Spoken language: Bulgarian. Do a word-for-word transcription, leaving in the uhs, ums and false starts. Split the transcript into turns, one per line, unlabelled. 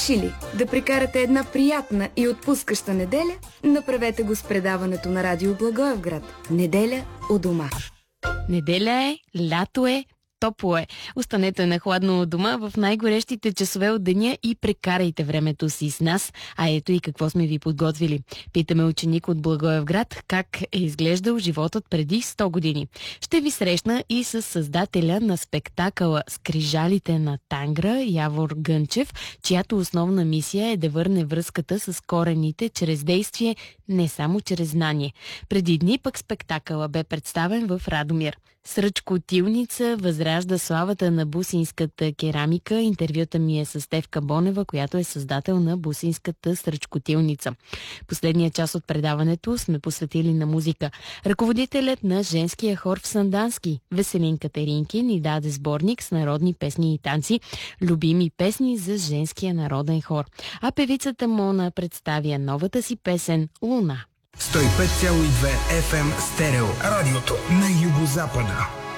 решили да прекарате една приятна и отпускаща неделя, направете го с предаването на Радио Благоевград. Неделя у дома.
Неделя е, лято е, топло е. Останете на хладно у дома в най-горещите часове от деня и прекарайте времето си с нас. А ето и какво сме ви подготвили. Питаме ученик от Благоевград как е изглеждал животът преди сто години. Ще ви срещна и с създателя на спектакъла Скрижалите на Тангра, Явор Гънчев, чиято основна мисия е да върне връзката с корените чрез действие, не само чрез знание. Преди дни пък спектакъла бе представен в Радомир. Сръчкотилница възражда славата на бусинската керамика. Интервюта ми е с Стефка Бонева, която е създател на бусинската сръчкотилница. Последния част от предаването сме посветили на музика. Ръководителят на женския хор в Сандански, Веселин Катеринки, ни даде сборник с народни песни и танци, любими песни за женския народен хор. А певицата Мона представя новата си песен «Луна».
сто и пет цяло и две еф ем стерео. Радиото на Югозапада.